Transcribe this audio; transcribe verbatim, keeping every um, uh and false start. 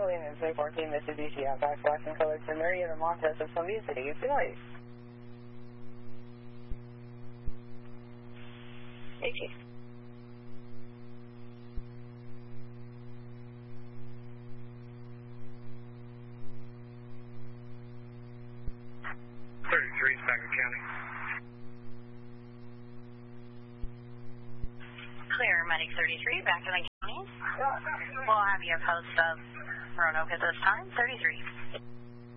Williams, three fourteen Mitsubishi Outback, black and colored to Marietta, Montez of Columbia City. It's noise. Thank you. thirty-three, Packer County. Clear, Medic thirty-three, back in the county. We'll have you post of Roanoke at this time, thirty-three.